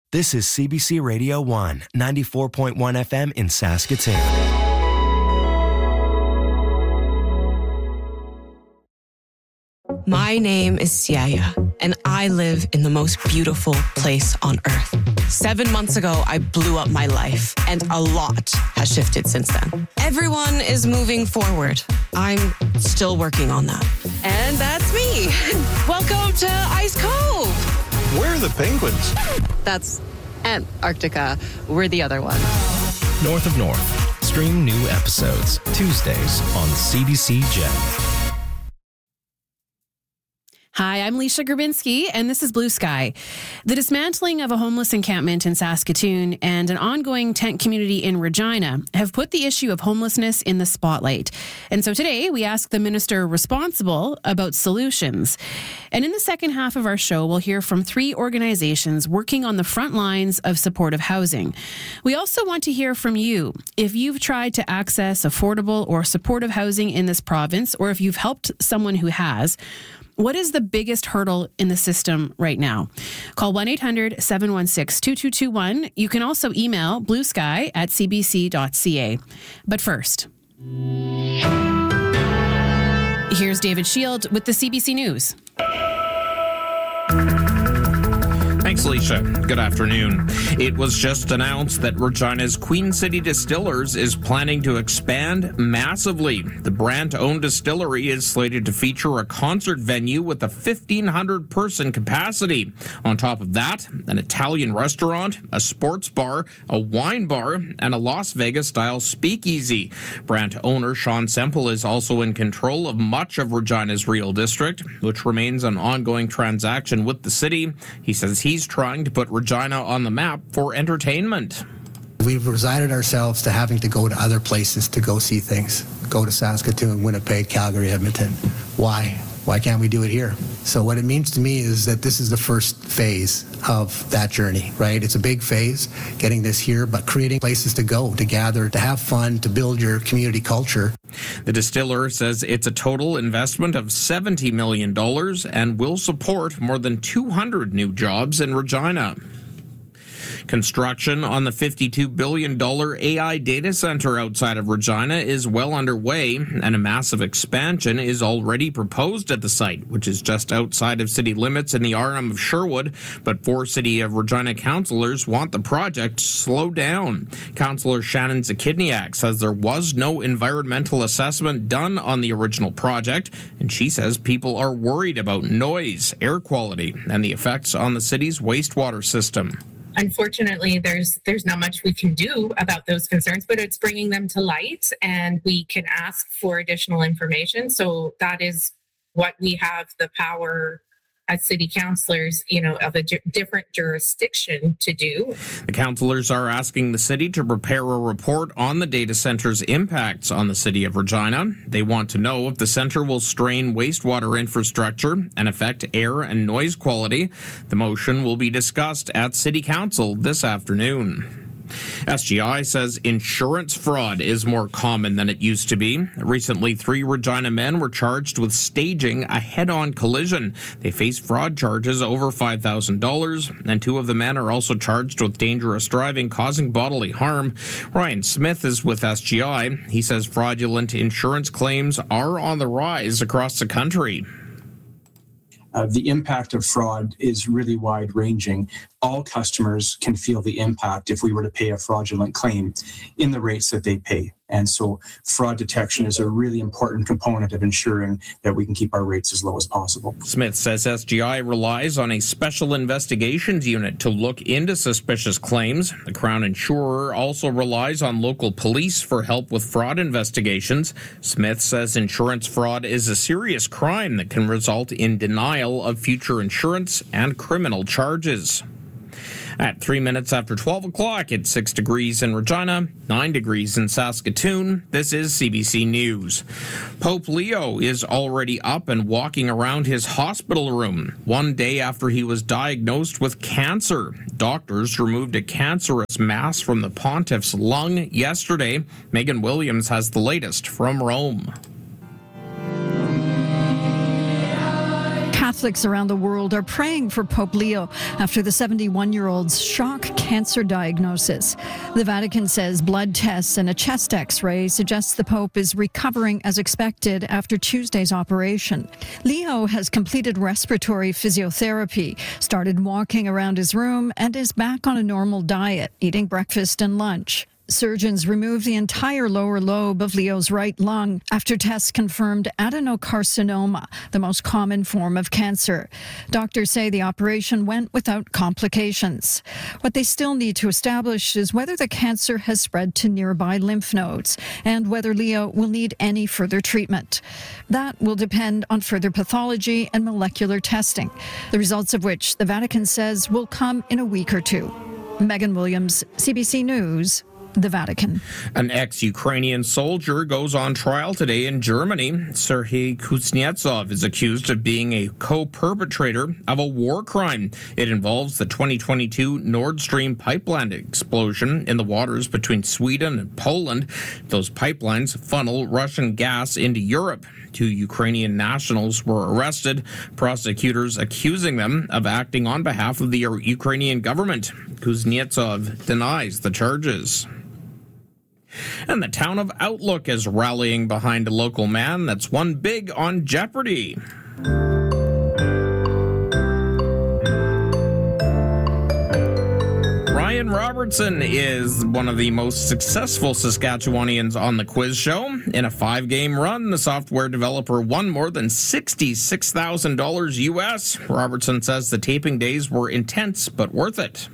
This is CBC Radio 1, 94.1 FM in Saskatoon. My name is Siaya, and I live in the most beautiful place on earth. 7 months ago, I blew up my life, and a lot has shifted since then. Everyone is moving forward. I'm still working on that. And that's me. Welcome to Ice Cove. Where are the penguins? That's Antarctica. We're the other one. North of North. Stream new episodes Tuesdays on CBC Gem. Hi, I'm Leisha Grabinski, and this is Blue Sky. The dismantling of a homeless encampment in Saskatoon and an ongoing tent community in Regina have put the issue of homelessness in the spotlight. And so today, we ask the minister responsible about solutions. And in the second half of our show, we'll hear from 3 organizations working on the front lines of supportive housing. We also want to hear from you. If you've tried to access affordable or supportive housing in this province, or if you've helped someone who has, what is the biggest hurdle in the system right now? Call 1-800-716-2221. You can also email bluesky@cbc.ca. But first, here's David Shield with the CBC News. Thanks, Alicia. Good afternoon. It was just announced that Regina's Queen City Distillers is planning to expand massively. The Brandt-owned distillery is slated to feature a concert venue with a 1,500-person capacity. On top of that, an Italian restaurant, a sports bar, a wine bar, and a Las Vegas-style speakeasy. Brandt owner Sean Semple is also in control of much of Regina's Real District, which remains an ongoing transaction with the city. He says he's trying to put Regina on the map for entertainment. We've resigned ourselves to having to go to other places to go see things. Go to Saskatoon, Winnipeg, Calgary, Edmonton. Why? Why can't we do it here? So what it means to me is that this is the first phase of that journey, right? It's a big phase, getting this here, but creating places to go, to gather, to have fun, to build your community culture. The distiller says it's a total investment of $70 million and will support more than 200 new jobs in Regina. Construction on the $52 billion AI data center outside of Regina is well underway, and a massive expansion is already proposed at the site, which is just outside of city limits in the RM of Sherwood. But 4 City of Regina councillors want the project to slow down. Councillor Shannon Zakidniak says there was no environmental assessment done on the original project, and she says people are worried about noise, air quality, and the effects on the city's wastewater system. Unfortunately, there's not much we can do about those concerns, but it's bringing them to light, and we can ask for additional information. So that is what we have the power as city councillors, of a different jurisdiction to do. The councillors are asking the city to prepare a report on the data center's impacts on the city of Regina. They want to know if the center will strain wastewater infrastructure and affect air and noise quality. The motion will be discussed at City Council this afternoon. SGI says insurance fraud is more common than it used to be. Recently, 3 Regina men were charged with staging a head-on collision. They face fraud charges over $5,000, and 2 of the men are also charged with dangerous driving causing bodily harm. Ryan Smith is with SGI. He says fraudulent insurance claims are on the rise across the country. The impact of fraud is really wide-ranging. All customers can feel the impact if we were to pay a fraudulent claim in the rates that they pay. And so fraud detection is a really important component of ensuring that we can keep our rates as low as possible. Smith says SGI relies on a special investigations unit to look into suspicious claims. The Crown Insurer also relies on local police for help with fraud investigations. Smith says insurance fraud is a serious crime that can result in denial of future insurance and criminal charges. At 3 minutes after 12 o'clock, it's 6 degrees in Regina, 9 degrees in Saskatoon. This is CBC News. Pope Leo is already up and walking around his hospital room 1 day after he was diagnosed with cancer. Doctors removed a cancerous mass from the pontiff's lung yesterday. Megan Williams has the latest from Rome. Catholics around the world are praying for Pope Leo after the 71-year-old's shock cancer diagnosis. The Vatican says blood tests and a chest X-ray suggests the Pope is recovering as expected after Tuesday's operation. Leo has completed respiratory physiotherapy, started walking around his room, and is back on a normal diet, eating breakfast and lunch. Surgeons removed the entire lower lobe of Leo's right lung after tests confirmed adenocarcinoma, the most common form of cancer. Doctors say the operation went without complications. What they still need to establish is whether the cancer has spread to nearby lymph nodes and whether Leo will need any further treatment. That will depend on further pathology and molecular testing, the results of which the Vatican says will come in a week or two. Megan Williams, CBC News, the Vatican. An ex-Ukrainian soldier goes on trial today in Germany. Serhiy Kuznetsov is accused of being a co-perpetrator of a war crime. It involves the 2022 Nord Stream pipeline explosion in the waters between Sweden and Poland. Those pipelines funnel Russian gas into Europe. 2 Ukrainian nationals were arrested, prosecutors accusing them of acting on behalf of the Ukrainian government. Kuznetsov denies the charges. And the town of Outlook is rallying behind a local man that's won big on Jeopardy! Ryan Robertson is one of the most successful Saskatchewanians on the quiz show. In a 5-game run, the software developer won more than $66,000 US. Robertson says the taping days were intense but worth it.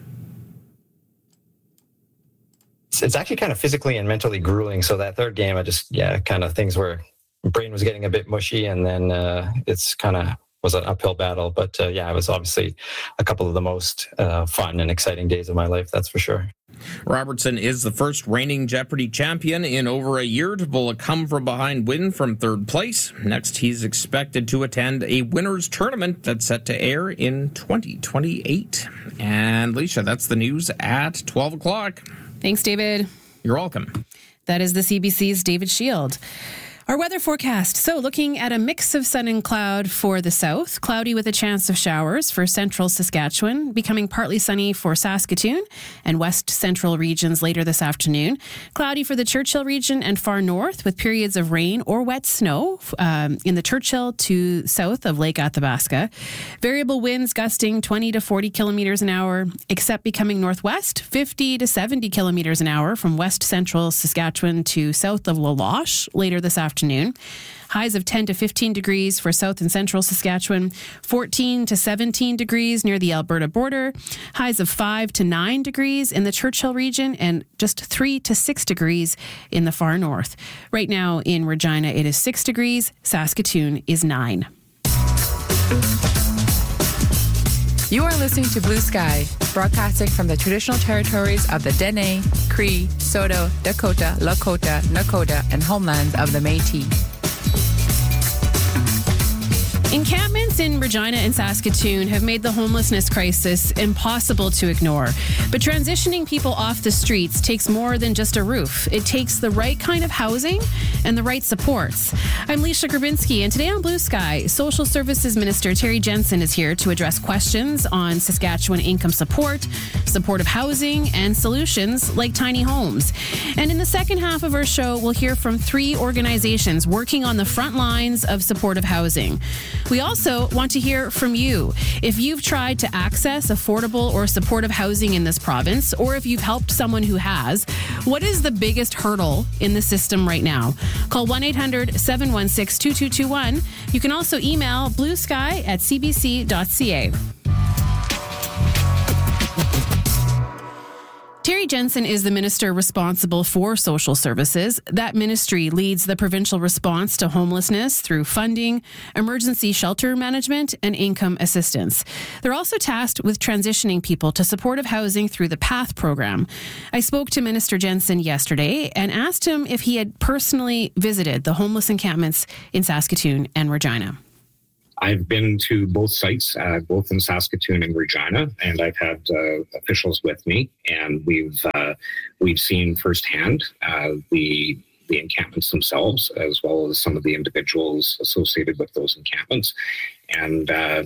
It's actually kind of physically and mentally grueling. So that third game, kind of things where my brain was getting a bit mushy, and then it's kind of was an uphill battle. But it was obviously a couple of the most fun and exciting days of my life, that's for sure. Robertson is the first reigning Jeopardy champion in over a year to pull a come-from-behind win from third place. Next, he's expected to attend a winners tournament that's set to air in 2028. And Leisha, that's the news at 12 o'clock. Thanks, David. You're welcome. That is the CBC's David Shield. Our weather forecast. So looking at a mix of sun and cloud for the south, cloudy with a chance of showers for central Saskatchewan, becoming partly sunny for Saskatoon and west central regions later this afternoon. Cloudy for the Churchill region and far north with periods of rain or wet snow in the Churchill to south of Lake Athabasca. Variable winds gusting 20 to 40 kilometers an hour, except becoming northwest 50 to 70 kilometers an hour from west central Saskatchewan to south of La Loche later this afternoon. Highs of 10 to 15 degrees for south and central Saskatchewan, 14 to 17 degrees near the Alberta border, highs of 5 to 9 degrees in the Churchill region, and just 3 to 6 degrees in the far north. Right now in Regina, it is 6 degrees. Saskatoon is 9. You are listening to Blue Sky, broadcasting from the traditional territories of the Dene, Cree, Saulteaux, Dakota, Lakota, Nakota, and homelands of the Métis. Encampments in Regina and Saskatoon have made the homelessness crisis impossible to ignore. But transitioning people off the streets takes more than just a roof. It takes the right kind of housing and the right supports. I'm Leisha Grabinski, and today on Blue Sky, Social Services Minister Terry Jensen is here to address questions on Saskatchewan income support, supportive housing, and solutions like tiny homes. And in the second half of our show, we'll hear from 3 organizations working on the front lines of supportive housing. We also want to hear from you. If you've tried to access affordable or supportive housing in this province, or if you've helped someone who has, what is the biggest hurdle in the system right now? Call 1-800-716-2221. You can also email bluesky@cbc.ca. Terry Jensen is the minister responsible for social services. That ministry leads the provincial response to homelessness through funding, emergency shelter management, and income assistance. They're also tasked with transitioning people to supportive housing through the PATH program. I spoke to Minister Jensen yesterday and asked him if he had personally visited the homeless encampments in Saskatoon and Regina. I've been to both sites, both in Saskatoon and Regina, and I've had officials with me, and we've seen firsthand the encampments themselves, as well as some of the individuals associated with those encampments. And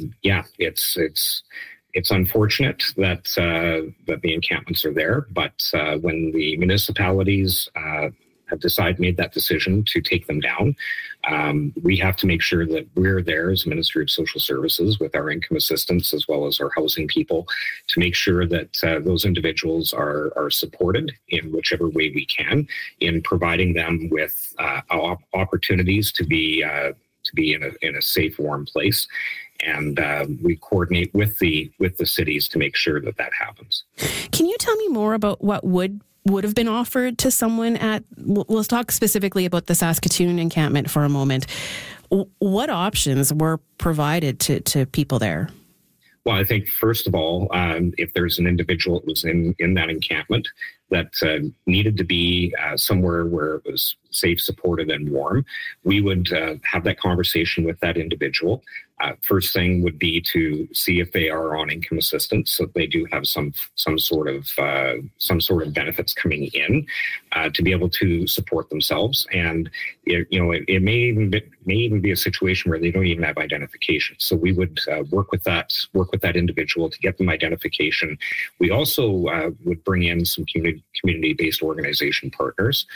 it's unfortunate that the encampments are there, but when the municipalities have made that decision to take them down, we have to make sure that we're there as Ministry of Social Services with our income assistance as well as our housing people to make sure that those individuals are supported in whichever way we can in providing them with opportunities to be in a safe, warm place. And we coordinate with the cities to make sure that happens. Can you tell me more about what would have been offered to someone at, we'll talk specifically about the Saskatoon encampment for a moment. What options were provided to people there? Well, I think, first of all, if there's an individual that was in that encampment that needed to be somewhere where it was safe, supported, and warm, we would have that conversation with that individual. First thing would be to see if they are on income assistance, so they do have some sort of benefits coming in to be able to support themselves. And it may even be a situation where they don't even have identification. So we would work with that individual to get them identification. We also would bring in some community-based organization partners,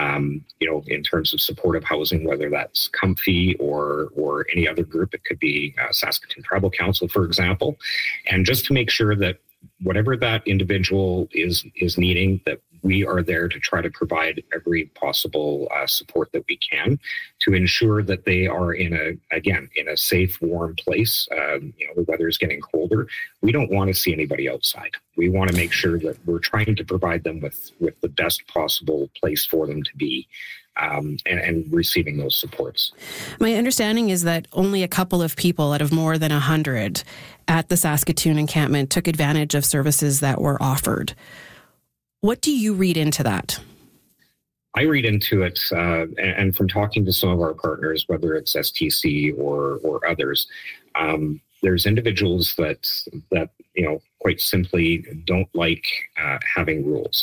in terms of supportive housing, whether that's Comfy or any other group. It could be Saskatoon Tribal Council, for example, and just to make sure that whatever that individual is needing, that we are there to try to provide every possible support that we can to ensure that they are in a safe, warm place. The weather is getting colder. We don't want to see anybody outside. We want to make sure that we're trying to provide them with the best possible place for them to be. And receiving those supports. My understanding is that only a couple of people out of more than 100 at the Saskatoon encampment took advantage of services that were offered. What do you read into that? I read into it, and from talking to some of our partners, whether it's STC or others, there's individuals that quite simply don't like having rules.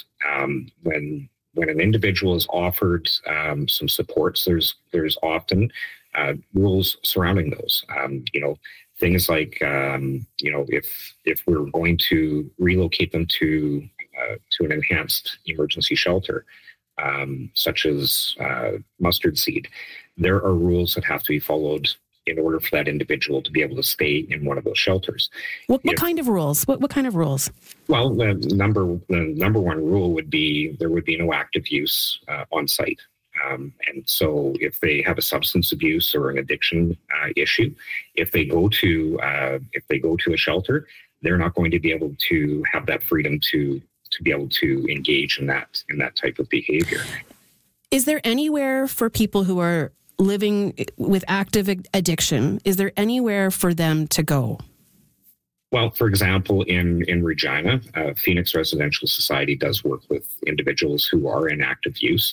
When an individual is offered some supports, there's often rules surrounding those. Things like if we're going to relocate them to an enhanced emergency shelter, such as mustard seed, there are rules that have to be followed in order for that individual to be able to stay in one of those shelters. What kind of rules? What kind of rules? Well, the number one rule would be there would be no active use on site. And so if they have a substance abuse or an addiction issue, if they go to a shelter, they're not going to be able to have that freedom to be able to engage in that type of behavior. Is there anywhere for people who are living with active addiction, is there anywhere for them to go? Well, for example, in Regina, Phoenix Residential Society does work with individuals who are in active use.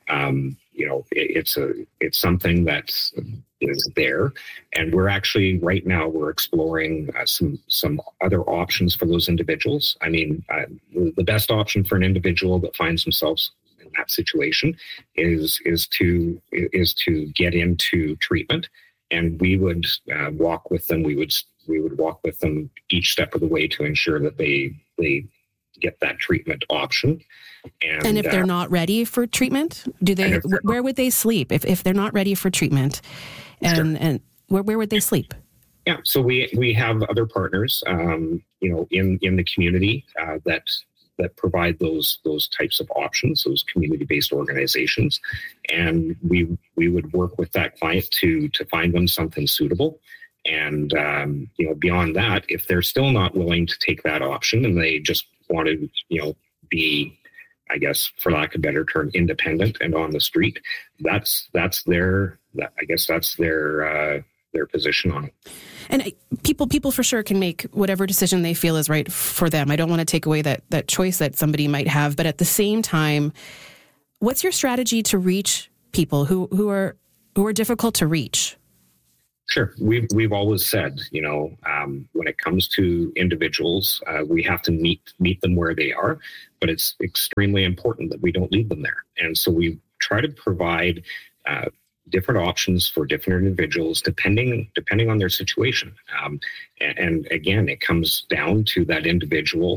It's something that is there, and we're actually right now we're exploring some other options for those individuals. I mean, the best option for an individual that finds themselves in that situation is to get into treatment, and we would walk with them. We would walk with them each step of the way to ensure that they get that treatment option. And if they're not ready for treatment, where would they sleep if they're not ready for treatment? And where would they sleep? Yeah, so we have other partners, in the community that provide those types of options, those community-based organizations, and we would work with that client to find them something suitable. And beyond that, if they're still not willing to take that option and they just want to be, I guess, for lack of a better term, independent and on the street, that's their position on it. And people for sure can make whatever decision they feel is right for them. I don't want to take away that choice that somebody might have, but at the same time, what's your strategy to reach people who are difficult to reach? Sure. We've always said, when it comes to individuals, we have to meet them where they are, but it's extremely important that we don't leave them there. And so we try to provide different options for different individuals depending on their situation. And again, it comes down to that individual,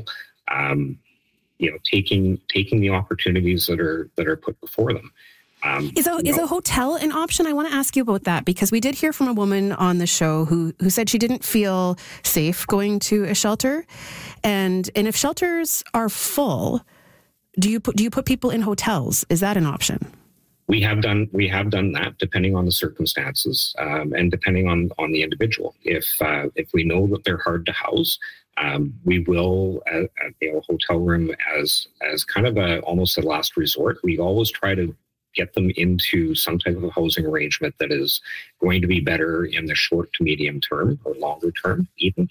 taking the opportunities that are put before them. Is a hotel an option? I want to ask you about that, because we did hear from a woman on the show who said she didn't feel safe going to a shelter, and if shelters are full, do you put people in hotels? Is that an option? We have done that depending on the circumstances and depending on the individual. If we know that they're hard to house, we will a hotel room as kind of almost a last resort. We always try to get them into some type of a housing arrangement that is going to be better in the short to medium term or longer term even.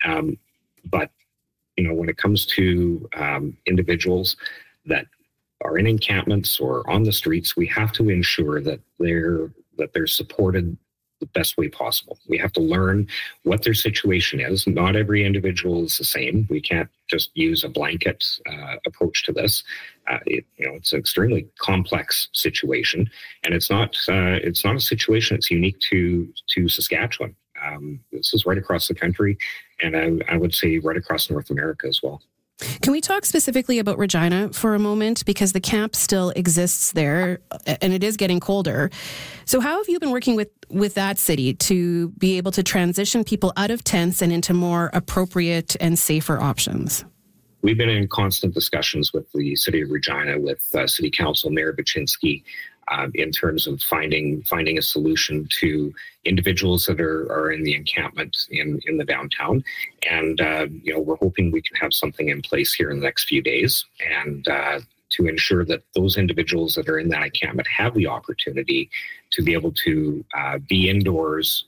But when it comes to individuals that are in encampments or on the streets, we have to ensure that they're supported the best way possible. We have to learn what their situation is. Not every individual is the same. We can't just use a blanket approach to this. It's an extremely complex situation, and it's not a situation that's unique to Saskatchewan. This is right across the country, and I would say right across North America as well. Can we talk specifically about Regina for a moment? Because the camp still exists there and it is getting colder. So how have you been working with that city to be able to transition people out of tents and into more appropriate and safer options? We've been in constant discussions with the city of Regina, with City Council Mayor Baczynski, in terms of finding a solution to individuals that are in the encampment in the downtown. And, we're hoping we can have something in place here in the next few days, and to ensure that those individuals that are in that encampment have the opportunity to be able to be indoors,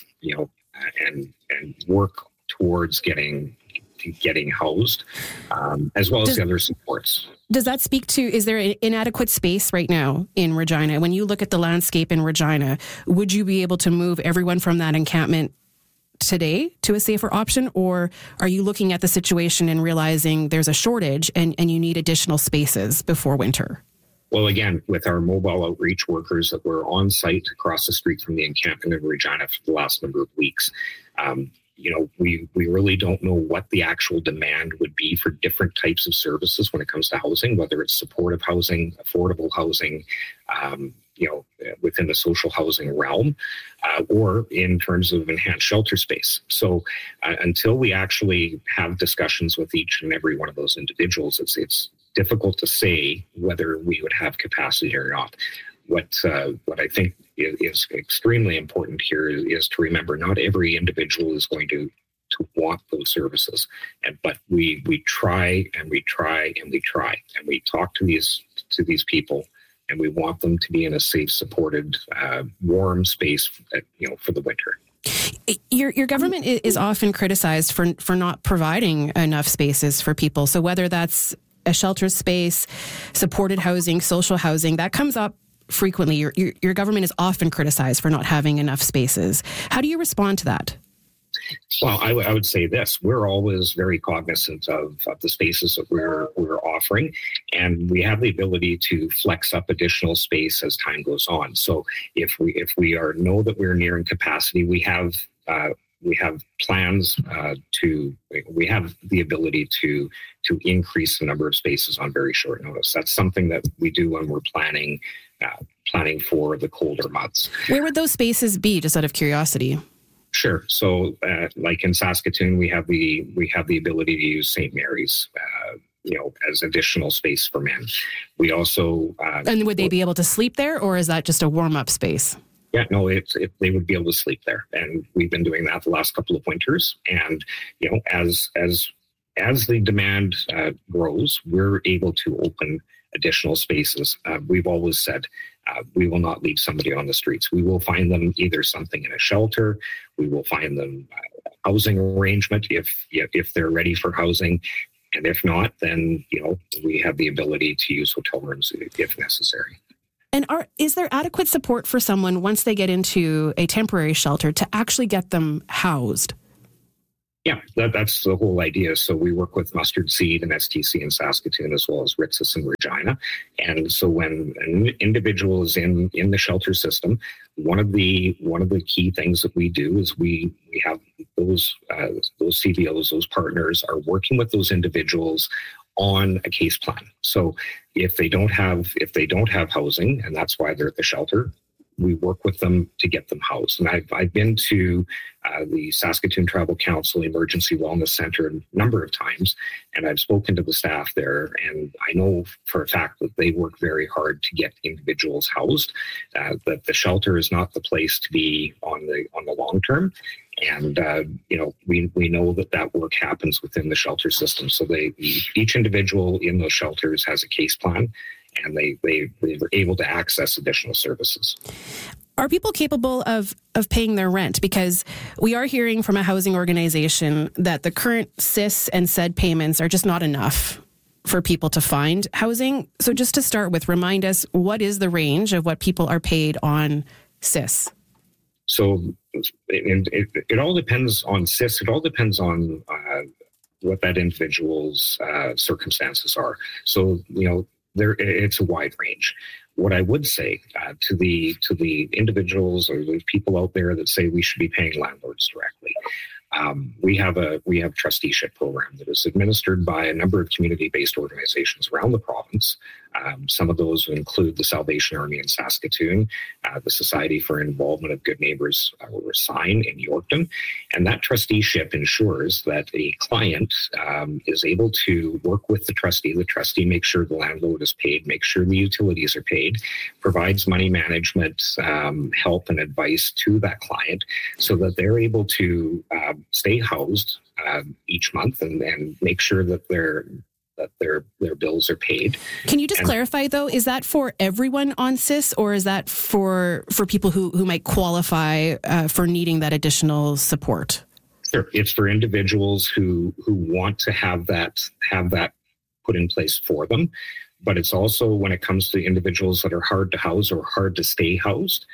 and work towards getting housed, as well as the other supports. Does that speak to, is there inadequate space right now in Regina? When you look at the landscape in Regina, would you be able to move everyone from that encampment today to a safer option? Or are you looking at the situation and realizing there's a shortage and you need additional spaces before winter? Well, again, with our mobile outreach workers that were on site across the street from the encampment in Regina for the last number of weeks, we really don't know what the actual demand would be for different types of services when it comes to housing, whether it's supportive housing, affordable housing, within the social housing realm, or in terms of enhanced shelter space. So until we actually have discussions with each and every one of those individuals, it's difficult to say whether we would have capacity or not. What I think is extremely important here is to remember not every individual is going to want those services, but we try and we try and we try, and we talk to these people, and we want them to be in a safe, supported, warm space, for the winter. Your government is often criticized for not providing enough spaces for people. So whether that's a shelter space, supported housing, social housing, that comes up frequently. Your government is often criticized for not having enough spaces. How do you respond to that? Well, I would say this: we're always very cognizant of the spaces that we're offering, and we have the ability to flex up additional space as time goes on. So if we know that we're nearing capacity, we have plans we have the ability to increase the number of spaces on very short notice. That's something that we do when we're planning for the colder months. Where would those spaces be, just out of curiosity? Sure. So, like in Saskatoon, we have the ability to use St. Mary's, as additional space for men. We also and would they be able to sleep there, or is that just a warm-up space? Yeah, no, they would be able to sleep there, and we've been doing that the last couple of winters. And as the demand grows, we're able to open additional spaces. We've always said we will not leave somebody on the streets. We will find them either something in a shelter. We will find them a housing arrangement if they're ready for housing. And if not, then, we have the ability to use hotel rooms if necessary. And is there adequate support for someone once they get into a temporary shelter to actually get them housed? Yeah, that's the whole idea. So we work with Mustard Seed and STC in Saskatoon, as well as Ritzis and Regina. And so when an individual is in the shelter system, one of the key things that we do is we have those CBOs, those partners, are working with those individuals on a case plan. So if they don't have housing, and that's why they're at the shelter, we work with them to get them housed. And I've been to the Saskatoon Tribal Council Emergency Wellness Center a number of times, and I've spoken to the staff there, and I know for a fact that they work very hard to get individuals housed, that the shelter is not the place to be on the long term. And, we know that work happens within the shelter system. So each individual in those shelters has a case plan, and they were able to access additional services. Are people capable of paying their rent? Because we are hearing from a housing organization that the current CIS and SED payments are just not enough for people to find housing. So just to start with, remind us, what is the range of what people are paid on CIS? So it all depends on CIS. It all depends on what that individual's circumstances are. So, it's a wide range. What I would say to the individuals or the people out there that say we should be paying landlords directly, we have a trusteeship program that is administered by a number of community-based organizations around the province. Some of those include the Salvation Army in Saskatoon, the Society for Involvement of Good Neighbors, or SIGN, in Yorkton. And that trusteeship ensures that a client is able to work with the trustee. The trustee makes sure the landlord is paid, makes sure the utilities are paid, provides money management help and advice to that client so that they're able to stay housed each month and make sure that their bills are paid. Can you just clarify, though, is that for everyone on CIS, or is that for people who might qualify for needing that additional support? Sure. It's for individuals who want to have that put in place for them. But it's also when it comes to individuals that are hard to house or hard to stay housed,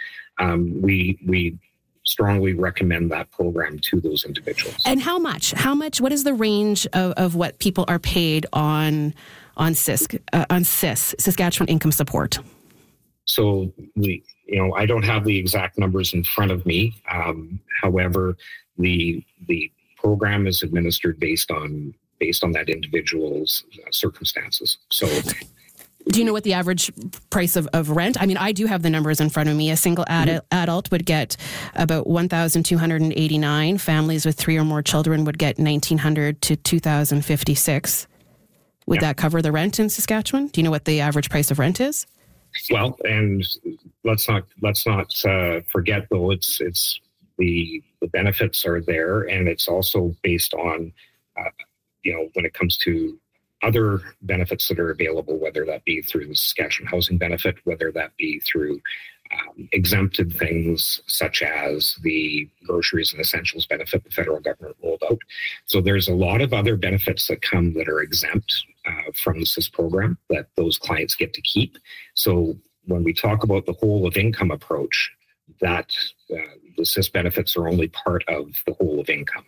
we strongly recommend that program to those individuals. And how much, what is the range of what people are paid on CIS, Saskatchewan Income Support? So I don't have the exact numbers in front of me. However, the program is administered based on that individual's circumstances. So, do you know what the average price of rent? I mean, I do have the numbers in front of me. A single adult would get about $1,289. Families with 3 or more children would get $1,900 to $2,056. Would that cover the rent in Saskatchewan? Do you know what the average price of rent is? Well, and let's not forget, though, it's the benefits are there, and it's also based on when it comes to other benefits that are available, whether that be through the Saskatchewan Housing Benefit, whether that be through exempted things such as the groceries and essentials benefit the federal government rolled out. So there's a lot of other benefits that come that are exempt from the CIS program that those clients get to keep. So when we talk about the whole of income approach, that the CIS benefits are only part of the whole of income.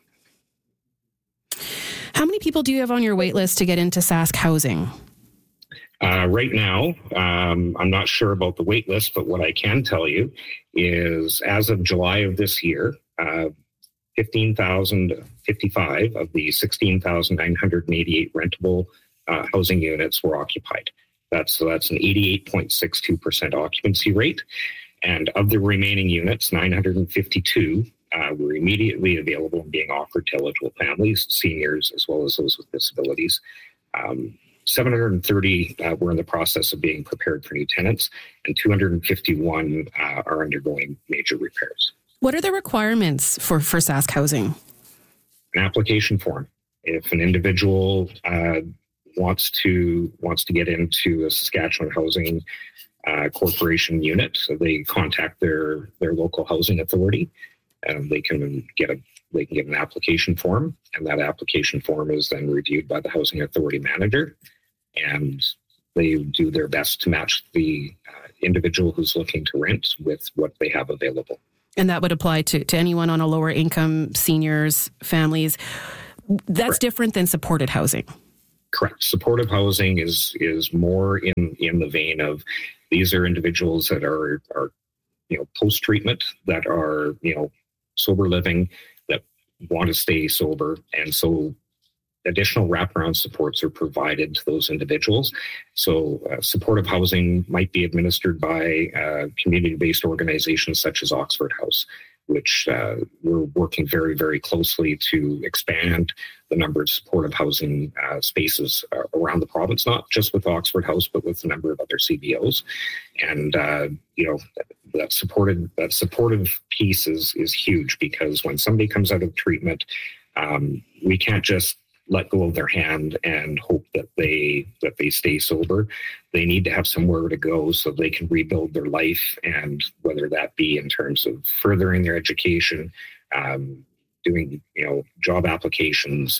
How many people do you have on your wait list to get into Sask Housing? Right now, I'm not sure about the wait list, but what I can tell you is as of July of this year, 15,055 of the 16,988 rentable housing units were occupied. That's an 88.62% occupancy rate. And of the remaining units, 952 were immediately available and being offered to eligible families, seniors, as well as those with disabilities. 730 were in the process of being prepared for new tenants, and 251 are undergoing major repairs. What are the requirements for Sask Housing? An application form. If an individual wants to get into a Saskatchewan Housing Corporation unit, so they contact their local housing authority, and they can get an application form, and that application form is then reviewed by the housing authority manager, and they do their best to match the individual who's looking to rent with what they have available. And that would apply to anyone on a lower income, seniors, families. That's Correct. Different than supported housing. Correct. Supportive housing is more in the vein of these are individuals that are post treatment, that are sober living, that want to stay sober, and so additional wraparound supports are provided to those individuals. So supportive housing might be administered by community-based organizations such as Oxford House, which we're working very, very closely to expand the number of supportive housing spaces around the province, not just with Oxford House, but with a number of other CBOs. And, that supportive piece is huge, because when somebody comes out of treatment, we can't just let go of their hand and hope that they stay sober. They need to have somewhere to go so they can rebuild their life, and whether that be in terms of furthering their education, doing job applications,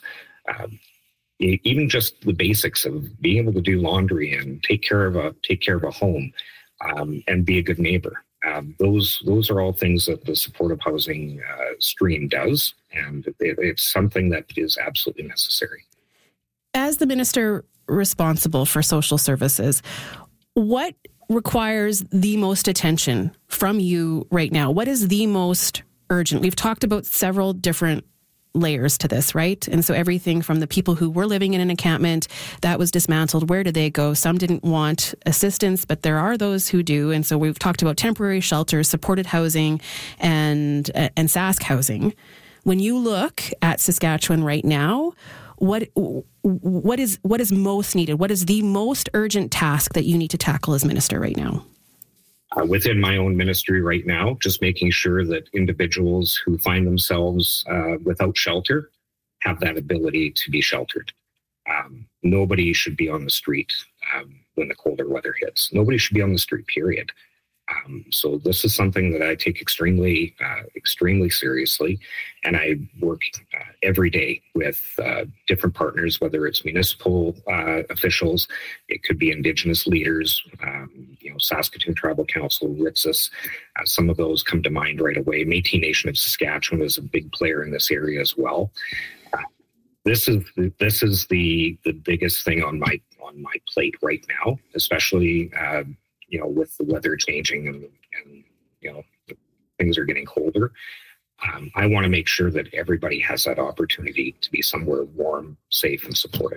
even just the basics of being able to do laundry and take care of a home, and be a good neighbor. Those are all things that the supportive housing stream does, and it's something that is absolutely necessary. As the minister responsible for social services, what requires the most attention from you right now? What is the most urgent? We've talked about several different layers to this, right? And so everything from the people who were living in an encampment that was dismantled, where did they go? Some didn't want assistance, but there are those who do. And so we've talked about temporary shelters, supported housing, and Sask housing. When you look at Saskatchewan right now, what is most needed? What is the most urgent task that you need to tackle as minister right now? Within my own ministry right now, just making sure that individuals who find themselves without shelter have that ability to be sheltered. Nobody should be on the street when the colder weather hits. Nobody should be on the street, period. So this is something that I take extremely seriously, and I work every day with different partners, whether it's municipal officials, it could be Indigenous leaders, Saskatoon Tribal Council, RITSUS. Some of those come to mind right away. Métis Nation of Saskatchewan is a big player in this area as well. This is the biggest thing on my plate right now, especially with the weather changing and things are getting colder. I want to make sure that everybody has that opportunity to be somewhere warm, safe, and supported.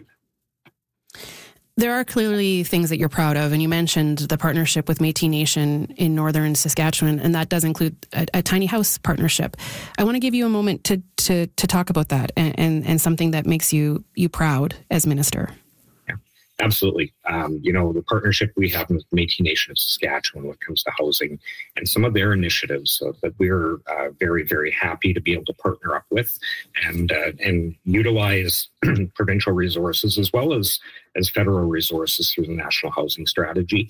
There are clearly things that you're proud of, and you mentioned the partnership with Métis Nation in northern Saskatchewan, and that does include a tiny house partnership. I want to give you a moment to talk about that and something that makes you proud as minister. Absolutely. The partnership we have with Métis Nation of Saskatchewan when it comes to housing and some of their initiatives that we're very, very happy to be able to partner up with and utilize provincial resources as well as federal resources through the National Housing Strategy.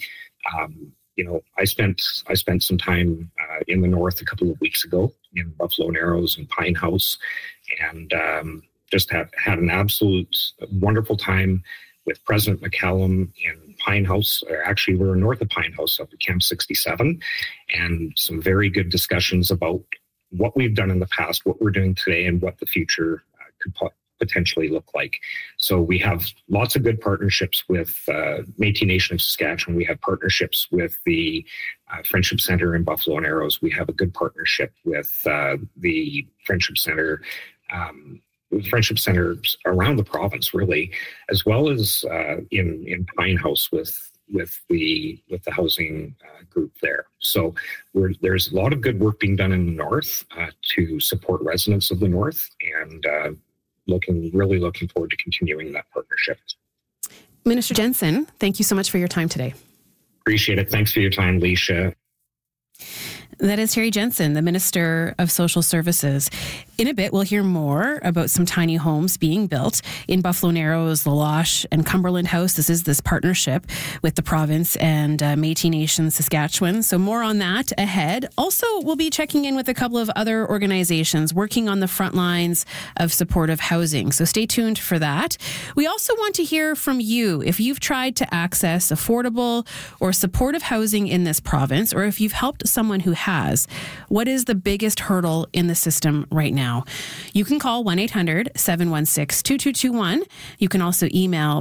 I spent some time in the north a couple of weeks ago in Buffalo Narrows and Pine House, and just had an absolute wonderful time with President McCallum in Pine House. Actually, we were north of Pine House up at Camp 67, and some very good discussions about what we've done in the past, what we're doing today, and what the future could potentially look like. So we have lots of good partnerships with Métis Nation of Saskatchewan. We have partnerships with the Friendship Center in Buffalo Narrows. We have a good partnership with the Friendship Center friendship centers around the province, really, as well as in Pine House with the housing group there. So there's a lot of good work being done in the north to support residents of the north, and looking forward to continuing that partnership. Minister Jensen, thank you so much for your time today. Appreciate it. Thanks for your time, Leisha. That is Terry Jensen, the Minister of Social Services. In a bit, we'll hear more about some tiny homes being built in Buffalo Narrows, La Loche, and Cumberland House. This is this partnership with the province and Métis Nation Saskatchewan. So more on that ahead. Also, we'll be checking in with a couple of other organizations working on the front lines of supportive housing. So stay tuned for that. We also want to hear from you if you've tried to access affordable or supportive housing in this province, or if you've helped someone who has. What is the biggest hurdle in the system right now? You can call 1-800-716-2221. You can also email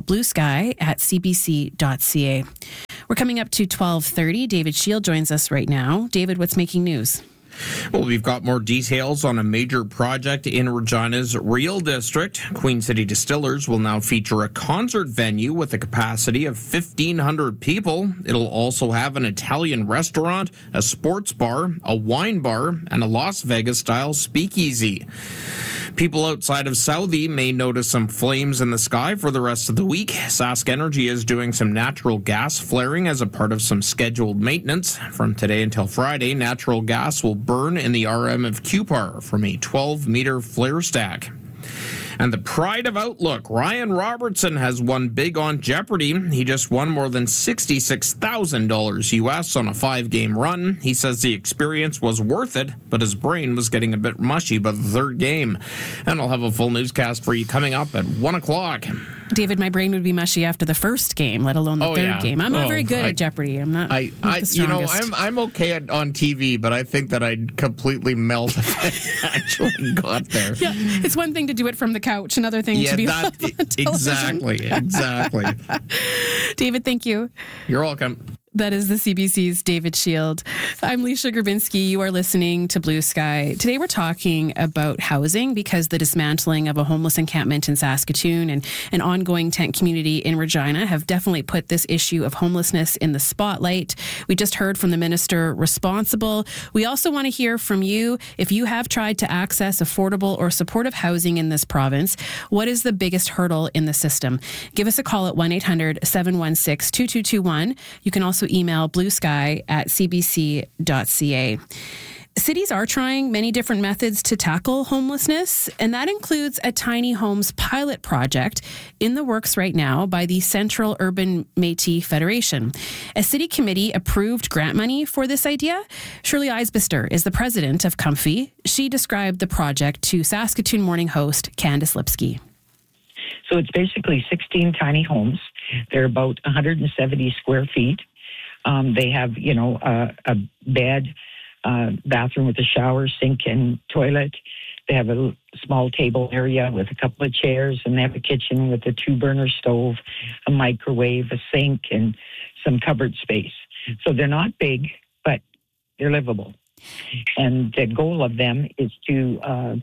bluesky@cbc.ca. We're coming up to 12:30. David Shield joins us right now. David, what's making news? Well, we've got more details on a major project in Regina's Real District. Queen City Distillers will now feature a concert venue with a capacity of 1,500 people. It'll also have an Italian restaurant, a sports bar, a wine bar, and a Las Vegas-style speakeasy. People outside of Southie may notice some flames in the sky for the rest of the week. Sask Energy is doing some natural gas flaring as a part of some scheduled maintenance. From today until Friday, natural gas will burn in the RM of Cupar from a 12-meter flare stack. And the pride of Outlook, Ryan Robertson, has won big on Jeopardy. He just won more than $66,000 US on a 5-game run. He says the experience was worth it, but his brain was getting a bit mushy by the third game. And I'll have a full newscast for you coming up at 1 o'clock. David, my brain would be mushy after the first game, let alone the third game. I'm not very good at Jeopardy. I'm not the strongest. I'm okay on TV, but I think that I'd completely melt if I actually got there. Yeah, it's one thing to do it from the couch, another thing to be on television. Exactly. David, thank you. You're welcome. That is the CBC's David Shield. I'm Leisha Grabinski. You are listening to Blue Sky. Today we're talking about housing because the dismantling of a homeless encampment in Saskatoon and an ongoing tent community in Regina have definitely put this issue of homelessness in the spotlight. We just heard from the minister responsible. We also want to hear from you if you have tried to access affordable or supportive housing in this province. What is the biggest hurdle in the system? Give us a call at 1-800-716-2221. You can also email bluesky@cbc.ca. Cities are trying many different methods to tackle homelessness, and that includes a tiny homes pilot project in the works right now by the Central Urban Métis Federation. A city committee approved grant money for this idea. Shirley Eisbister is the president of Comfy. She described the project to Saskatoon Morning host Candice Lipsky. So it's basically 16 tiny homes. They're about 170 square feet. They have, a bed, bathroom with a shower, sink, and toilet. They have a small table area with a couple of chairs, and they have a kitchen with a 2-burner stove, a microwave, a sink, and some cupboard space. So they're not big, but they're livable. And the goal of them is to,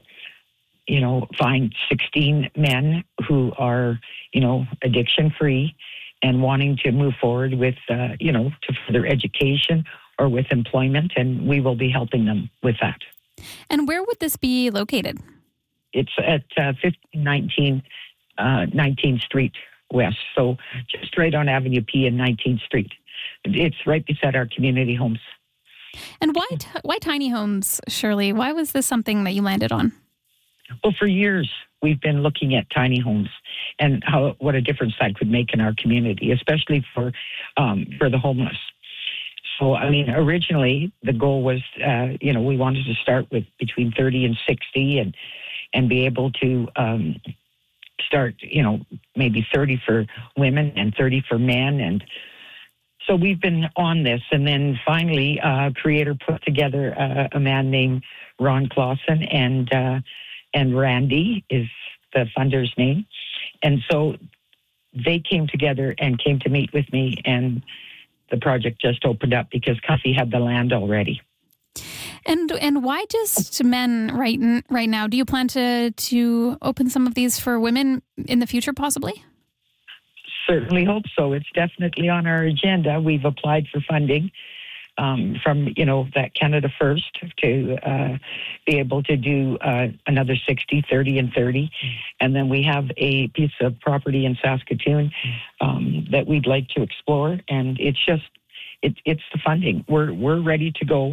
find 16 men who are, addiction-free and wanting to move forward with, to further education or with employment, and we will be helping them with that. And where would this be located? It's at 1519 19th Street West, so just right on Avenue P and 19th Street. It's right beside our community homes. And why tiny homes, Shirley? Why was this something that you landed on? Well, for years, we've been looking at tiny homes and what a difference that could make in our community, especially for the homeless. So, originally the goal was, we wanted to start with between 30 and 60 and be able to start, maybe 30 for women and 30 for men. And so we've been on this. And then finally, Creator put together a man named Ron Clausen and Randy is the funder's name. And so they came together and came to meet with me, and the project just opened up because Comfy had the land already. And why just men right now? Do you plan to open some of these for women in the future, possibly? Certainly hope so. It's definitely on our agenda. We've applied for funding from, that Canada First to be able to do another 60, 30, and 30. And then we have a piece of property in Saskatoon that we'd like to explore. And it's just, it's the funding. We're ready to go.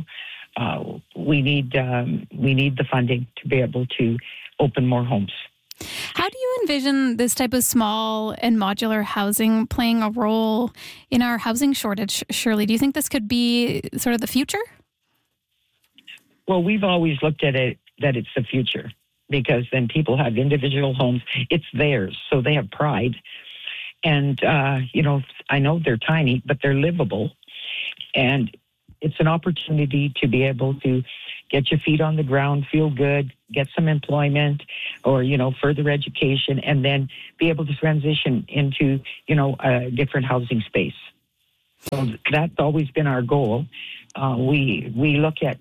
we need the funding to be able to open more homes. How do you envision this type of small and modular housing playing a role in our housing shortage, Shirley? Do you think this could be sort of the future? Well, we've always looked at it that it's the future, because then people have individual homes. It's theirs, so they have pride. And, I know they're tiny, but they're livable. And it's an opportunity to be able to get your feet on the ground, feel good, get some employment or, further education, and then be able to transition into, a different housing space. So that's always been our goal. We look at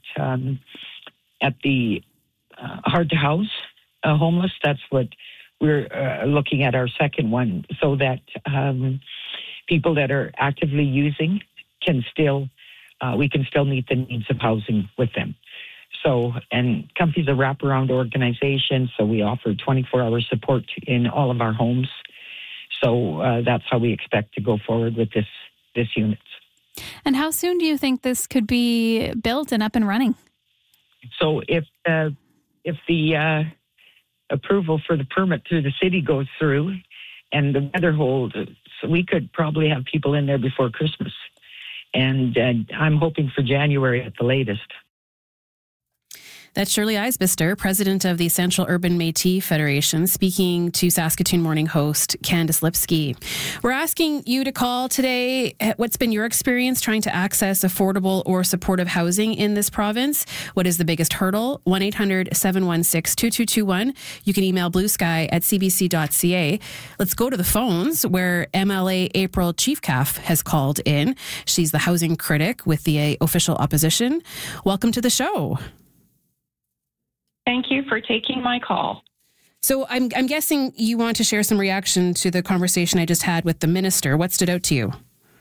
the hard to house homeless. That's what we're looking at, our second one, so that people that are actively using we can still meet the needs of housing with them. So, and Comfy's a wraparound organization, so we offer 24-hour support in all of our homes. So that's how we expect to go forward with this unit. And how soon do you think this could be built and up and running? So if the approval for the permit through the city goes through and the weather holds, so we could probably have people in there before Christmas. And I'm hoping for January at the latest. That's Shirley Eisbister, president of the Central Urban Métis Federation, speaking to Saskatoon Morning host Candice Lipsky. We're asking you to call today. What's been your experience trying to access affordable or supportive housing in this province? What is the biggest hurdle? 1-800-716-2221. You can email bluesky@cbc.ca. Let's go to the phones where MLA April Chiefcalf has called in. She's the housing critic with the official opposition. Welcome to the show. Thank you for taking my call. So I'm guessing you want to share some reaction to the conversation I just had with the minister. What stood out to you?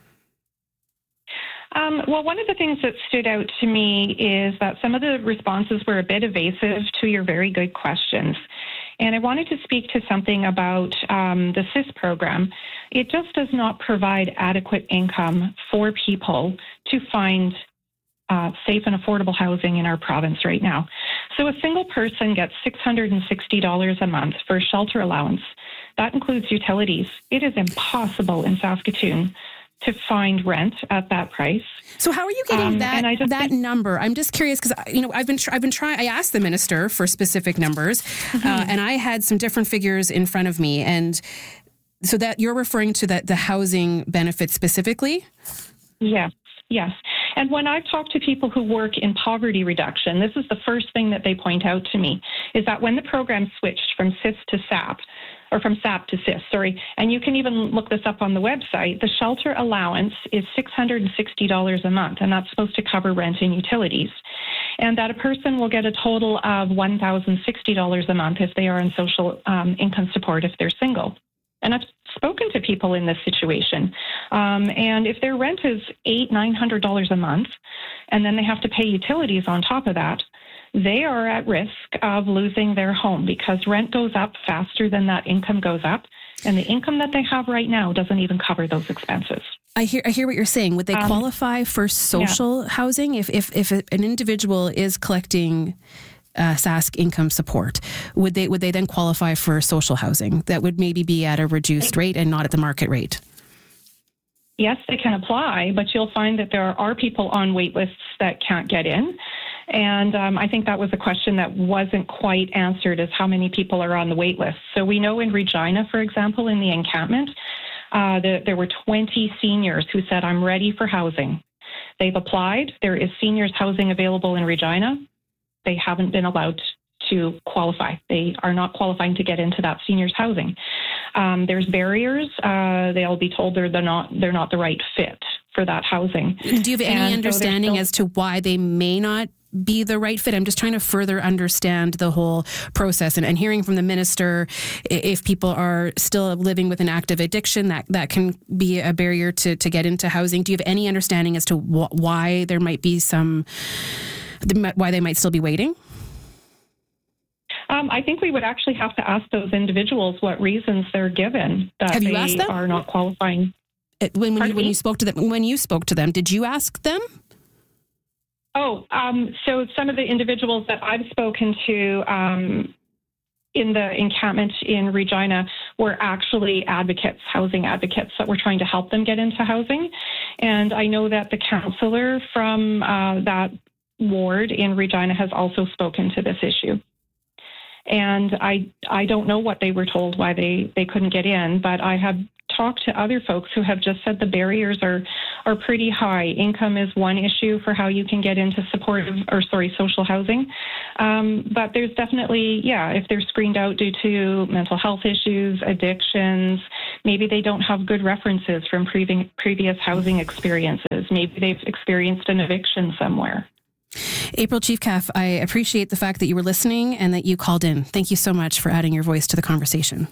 Well, one of the things that stood out to me is that some of the responses were a bit evasive to your very good questions. And I wanted to speak to something about the CIS program. It just does not provide adequate income for people to find safe and affordable housing in our province right now. So a single person gets $660 a month for shelter allowance. That includes utilities. It is impossible in Saskatoon to find rent at that price. So how are you getting that number? I'm just curious because I've been trying. I asked the minister for specific numbers, and I had some different figures in front of me, and so that you're referring to the housing benefit specifically. Yeah. Yes. And when I've talked to people who work in poverty reduction, this is the first thing that they point out to me, is that when the program switched from CIS to SAP, or from SAP to CIS, and you can even look this up on the website, the shelter allowance is $660 a month, and that's supposed to cover rent and utilities. And that a person will get a total of $1,060 a month if they are on social income support if they're single. And I've spoken to people in this situation. And if their rent is $800-900 a month, and then they have to pay utilities on top of that, they are at risk of losing their home because rent goes up faster than that income goes up. And the income that they have right now doesn't even cover those expenses. I hear what you're saying. Would they qualify for social housing if an individual is collecting Sask income support? Would they then qualify for social housing that would maybe be at a reduced rate and not at the market rate? Yes, they can apply, but you'll find that there are people on wait lists that can't get in. And I think that was a question that wasn't quite answered, is how many people are on the wait list. So we know in Regina, for example, in the encampment, there were 20 seniors who said, I'm ready for housing. They've applied. There is seniors housing available in Regina. They haven't been allowed to qualify. They are not qualifying to get into that seniors housing. There's barriers. They'll be told they're not the right fit for that housing. Do you have any understanding as to why they may not be the right fit? I'm just trying to further understand the whole process and hearing from the minister, if people are still living with an active addiction, that can be a barrier to get into housing. Do you have any understanding as to why there might be why they might still be waiting? I think we would actually have to ask those individuals what reasons they're given that have you they asked them? Are not qualifying. When you spoke to them, did you ask them? So some of the individuals that I've spoken to in the encampment in Regina were actually advocates, housing advocates that were trying to help them get into housing. And I know that the councillor from that ward in Regina has also spoken to this issue. And I don't know what they were told, why they couldn't get in, but I have talked to other folks who have just said the barriers are pretty high. Income is one issue for how you can get into social housing. But there's definitely, if they're screened out due to mental health issues, addictions, maybe they don't have good references from previous housing experiences. Maybe they've experienced an eviction somewhere. April Chiefcalf, I appreciate the fact that you were listening and that you called in. Thank you so much for adding your voice to the conversation.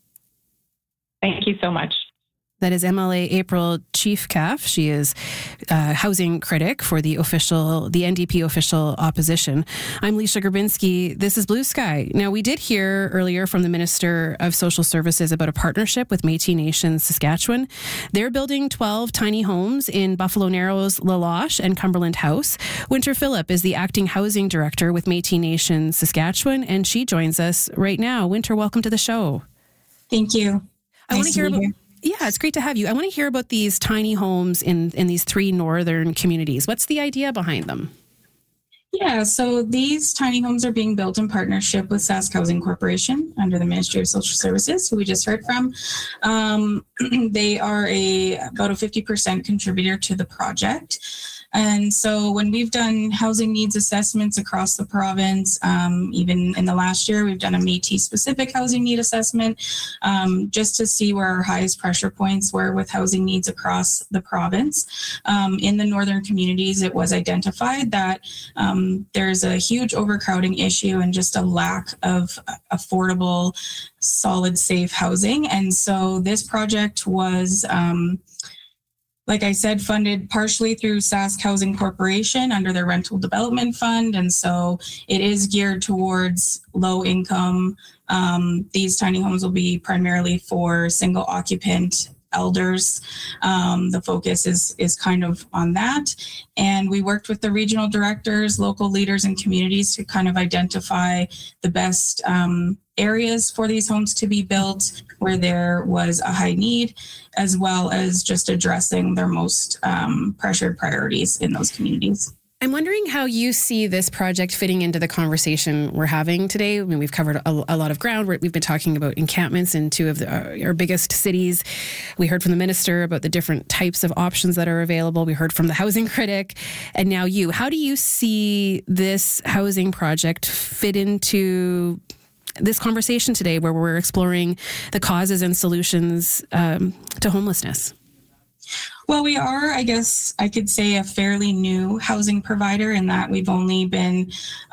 Thank you so much. That is MLA April Chiefcalf. She is a housing critic for the NDP official opposition. I'm Leisha Grabinski. This is Blue Sky. Now, we did hear earlier from the Minister of Social Services about a partnership with Métis Nation Saskatchewan. They're building 12 tiny homes in Buffalo Narrows, La Loche, and Cumberland House. Winter Phillip is the acting housing director with Métis Nation Saskatchewan, and she joins us right now. Winter, welcome to the show. Thank you. I want to hear about. Yeah, it's great to have you. I want to hear about these tiny homes in these 3 northern communities. What's the idea behind them? Yeah, so these tiny homes are being built in partnership with Sask Housing Corporation under the Ministry of Social Services, who we just heard from. They are about a 50% contributor to the project. And so when we've done housing needs assessments across the province, even in the last year, we've done a Métis-specific housing need assessment just to see where our highest pressure points were with housing needs across the province. In the northern communities, it was identified that there's a huge overcrowding issue and just a lack of affordable, solid, safe housing. And so this project was like I said, funded partially through Sask Housing Corporation under their rental development fund. And so it is geared towards low income. These tiny homes will be primarily for single occupant elders. The focus is kind of on that. And we worked with the regional directors, local leaders, and communities to kind of identify the best areas for these homes to be built where there was a high need, as well as just addressing their most pressured priorities in those communities. I'm wondering how you see this project fitting into the conversation we're having today. I mean, we've covered a lot of ground. We've been talking about encampments in 2 of our biggest cities. We heard from the minister about the different types of options that are available. We heard from the housing critic, and now you. How do you see this housing project fit into this conversation today, where we're exploring the causes and solutions to homelessness? Well, we are, I guess I could say, a fairly new housing provider in that we've only been,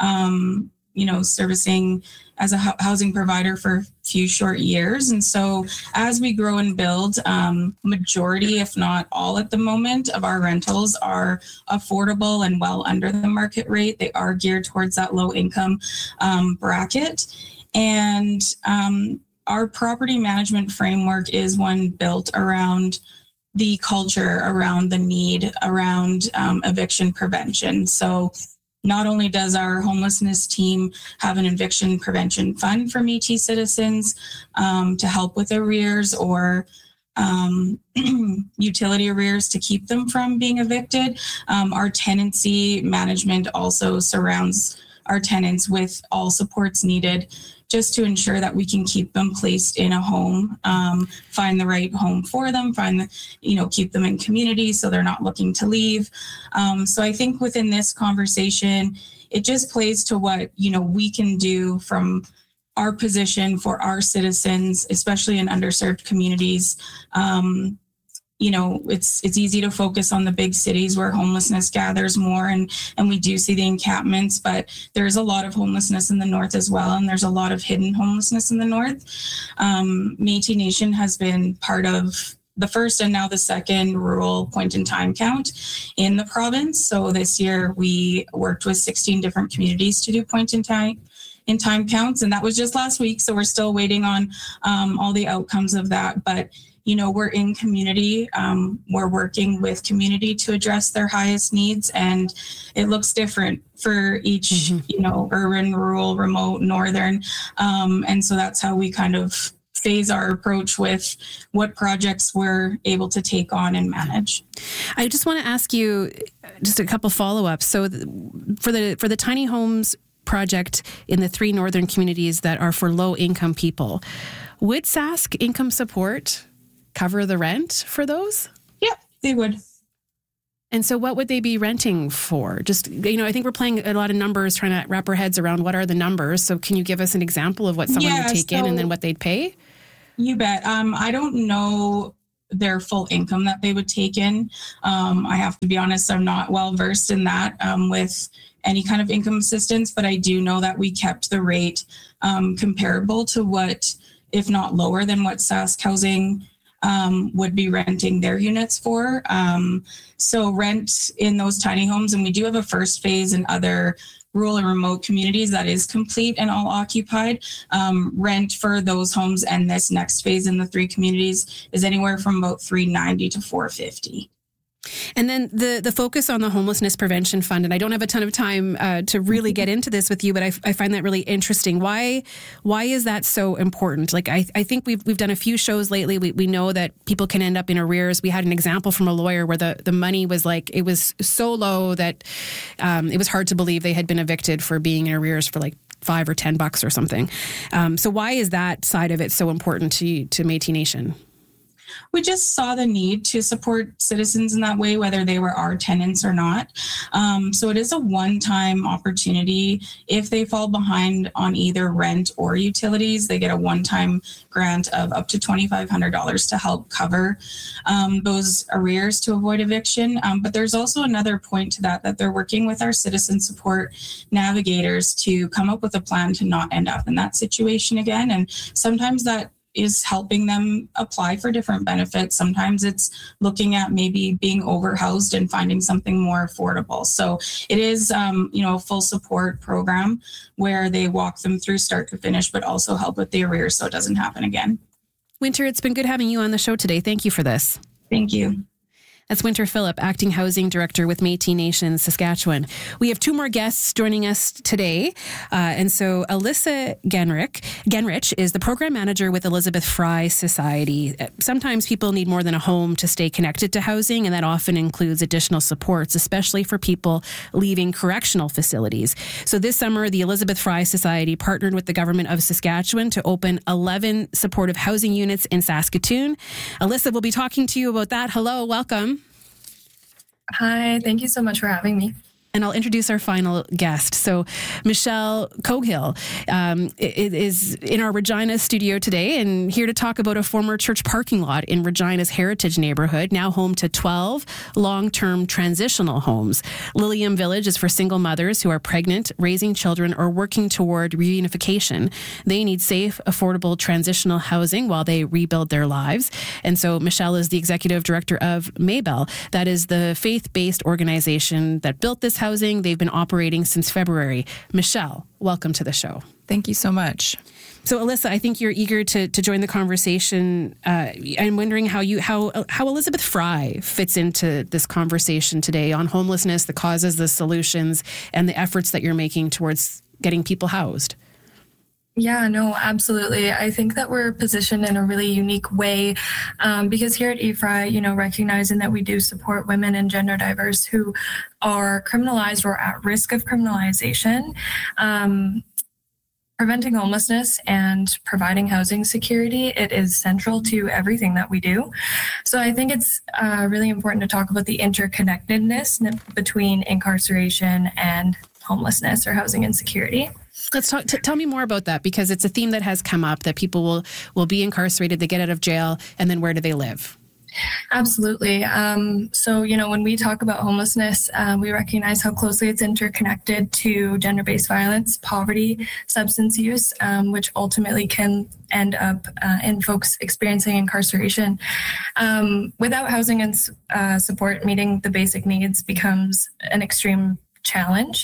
servicing as a housing provider for a few short years. And so as we grow and build, majority, if not all at the moment, of our rentals are affordable and well under the market rate. They are geared towards that low income bracket. And our property management framework is one built around the culture, around the need, around eviction prevention. So not only does our homelessness team have an eviction prevention fund for Métis citizens to help with arrears or utility arrears to keep them from being evicted, our tenancy management also surrounds our tenants with all supports needed just to ensure that we can keep them placed in a home, find the right home for them, keep them in community so they're not looking to leave. So I think within this conversation, it just plays to what, we can do from our position for our citizens, especially in underserved communities. It's easy to focus on the big cities where homelessness gathers more, and we do see the encampments, but there's a lot of homelessness in the north as well, and there's a lot of hidden homelessness in the north. Métis Nation has been part of the first and now the second rural point-in-time count in the province. So this year we worked with 16 different communities to do point-in-time counts, and that was just last week. So we're still waiting on all the outcomes of that, but we're in community. We're working with community to address their highest needs, and it looks different for each, urban, rural, remote, northern. And so that's how we kind of phase our approach with what projects we're able to take on and manage. I just want to ask you just a couple follow-ups. So for the tiny homes project in the 3 northern communities that are for low-income people, would Sask Income Support cover the rent for those? Yep, they would. And so what would they be renting for? Just, I think we're playing a lot of numbers, trying to wrap our heads around what are the numbers. So can you give us an example of what someone would take in and then what they'd pay? You bet. I don't know their full income that they would take in. I have to be honest, I'm not well versed in that with any kind of income assistance, but I do know that we kept the rate comparable to what, if not lower than what Sask Housing would be renting their units for. So rent in those tiny homes, and we do have a first phase in other rural and remote communities that is complete and all occupied. Rent for those homes and this next phase in the 3 communities is anywhere from about $390 to $450. And then the focus on the Homelessness Prevention Fund, and I don't have a ton of time to really get into this with you, but I find that really interesting. Why is that so important? Like, I think we've done a few shows lately. We know that people can end up in arrears. We had an example from a lawyer where the money was like, it was so low that it was hard to believe they had been evicted for being in arrears for like $5 or $10 or something. So why is that side of it so important to Métis Nation? We just saw the need to support citizens in that way, whether they were our tenants or not. So it is a one-time opportunity. If they fall behind on either rent or utilities, they get a one-time grant of up to $2,500 to help cover those arrears to avoid eviction. But there's also another point to that they're working with our citizen support navigators to come up with a plan to not end up in that situation again. And sometimes that is helping them apply for different benefits. Sometimes it's looking at maybe being overhoused and finding something more affordable. So it is, a full support program where they walk them through start to finish, but also help with the arrears so it doesn't happen again. Winter, it's been good having you on the show today. Thank you for this. Thank you. That's Winter Phillip, Acting Housing Director with Métis Nation, Saskatchewan. We have 2 more guests joining us today. And so Alyssa Genrich is the Program Manager with Elizabeth Fry Society. Sometimes people need more than a home to stay connected to housing, and that often includes additional supports, especially for people leaving correctional facilities. So this summer, the Elizabeth Fry Society partnered with the Government of Saskatchewan to open 11 supportive housing units in Saskatoon. Alyssa will be talking to you about that. Hello, welcome. Hi, thank you so much for having me. And I'll introduce our final guest. So Michelle Coghill is in our Regina studio today and here to talk about a former church parking lot in Regina's Heritage neighborhood, now home to 12 long-term transitional homes. Lilium Village is for single mothers who are pregnant, raising children, or working toward reunification. They need safe, affordable transitional housing while they rebuild their lives. And so Michelle is the executive director of Maybell. That is the faith-based organization that built this housing. They've been operating since February. Michelle, welcome to the show. Thank you so much. So, Alyssa, I think you're eager to join the conversation. I'm wondering how Elizabeth Fry fits into this conversation today on homelessness, the causes, the solutions, and the efforts that you're making towards getting people housed. Yeah, no, absolutely. I think that we're positioned in a really unique way because here at EFRI, recognizing that we do support women and gender diverse who are criminalized or at risk of criminalization, preventing homelessness and providing housing security, it is central to everything that we do. So I think it's really important to talk about the interconnectedness between incarceration and homelessness or housing insecurity. Let's talk. Tell me more about that, because it's a theme that has come up, that people will be incarcerated, they get out of jail, and then where do they live? Absolutely. So, when we talk about homelessness, we recognize how closely it's interconnected to gender-based violence, poverty, substance use, which ultimately can end up in folks experiencing incarceration. Without housing and support, meeting the basic needs becomes an extreme challenge.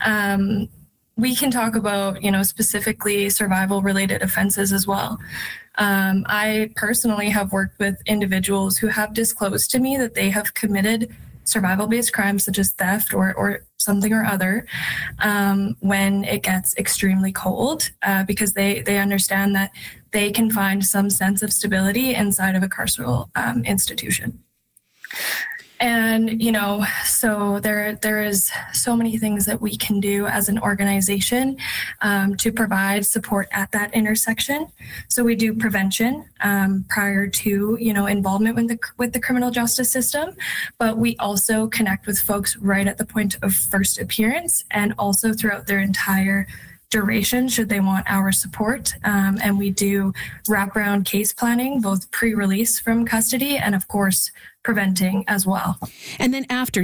We can talk about, specifically survival-related offenses as well. I personally have worked with individuals who have disclosed to me that they have committed survival-based crimes such as theft or something or other when it gets extremely cold, because they understand that they can find some sense of stability inside of a carceral institution. And, so there is so many things that we can do as an organization to provide support at that intersection. So we do prevention prior to, involvement with the criminal justice system, but we also connect with folks right at the point of first appearance and also throughout their entire duration should they want our support. And we do wraparound case planning, both pre-release from custody and, of course, preventing as well. And then after,